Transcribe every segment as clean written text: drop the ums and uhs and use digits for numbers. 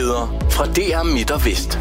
Nyheder fra DR Midt og Vest.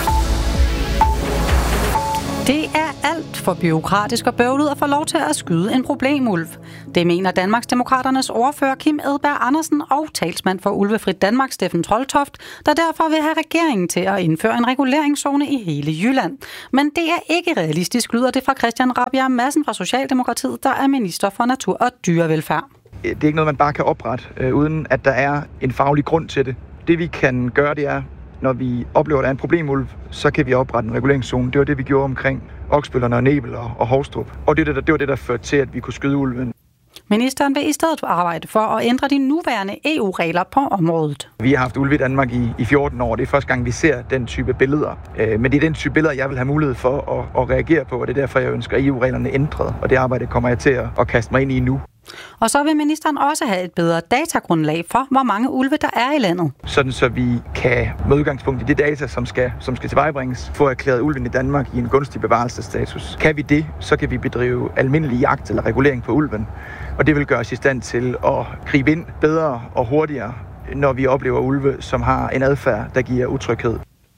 Det er alt for bureaukratisk og bøvlet at få lov til at skyde en problemulv. Det mener Danmarksdemokraternes ordfører Kim Edberg Andersen og talsmand for Ulvefrit Danmark Steffen Troeltoft, der derfor vil have regeringen til at indføre en reguleringszone i hele Jylland. Men det er ikke realistisk, lyder det fra Christian Rabjerg Madsen fra Socialdemokratiet, der er minister for natur og dyrevelfærd. Det er ikke noget, man bare kan oprette, uden at der er en faglig grund til det. Det vi kan gøre, det er, når vi oplever, at der er en problemulv, så kan vi oprette en reguleringszone. Det var det, vi gjorde omkring Oksbøllerne og Nebel og Hovstrup. Og det var det, der førte til, at vi kunne skyde ulven. Ministeren vil i stedet arbejde for at ændre de nuværende EU-regler på området. Vi har haft ulve i Danmark i 14 år. Det er første gang, vi ser den type billeder. Men det er den type billeder, jeg vil have mulighed for at reagere på, og det er derfor, jeg ønsker EU-reglerne ændret. Og det arbejde kommer jeg til at kaste mig ind i nu. Og så vil ministeren også have et bedre datagrundlag for, hvor mange ulve der er i landet. Sådan så vi kan med udgangspunkt i det data, som skal tilvejebringes, få erklæret ulven i Danmark i en gunstig bevarelsesstatus. Kan vi det, så kan vi bedrive almindelig jagt eller regulering på ulven. Og det vil gøre os i stand til at gribe ind bedre og hurtigere, når vi oplever ulve, som har en adfærd, der giver utryghed.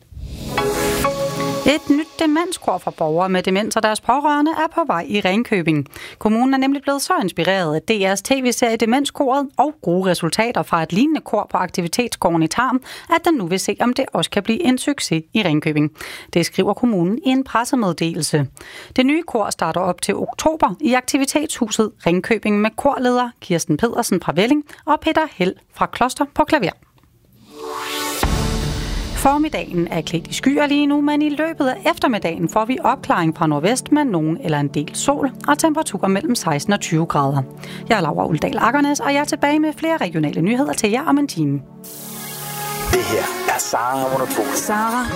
Et nyt demenskor for borgere med demens og deres pårørende er på vej i Ringkøbing. Kommunen er nemlig blevet så inspireret af DR's tv-serie Demenskoret og gode resultater fra et lignende kor på Aktivitetsgården i Tarm, at den nu vil se, om det også kan blive en succes i Ringkøbing. Det skriver kommunen i en pressemeddelelse. Det nye kor starter op til oktober i Aktivitetshuset Ringkøbing med korleder Kirsten Pedersen fra Velling og Peter Held fra Kloster på klaver. Formiddagen er klædt i skyer lige nu, men i løbet af eftermiddagen får vi opklaring fra nordvest med nogen eller en del sol og temperaturer mellem 16 og 20 grader. Jeg er Laura Uldal Akkernes, og jeg er tilbage med flere regionale nyheder til jer om en time. Det her er Sara Monopolet. Sara